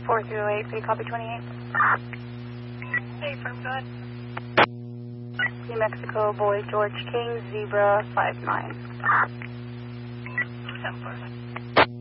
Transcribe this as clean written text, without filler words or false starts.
408, can you copy 28? Hey, from good. New Mexico, Boy George King, Zebra 59. 10-4.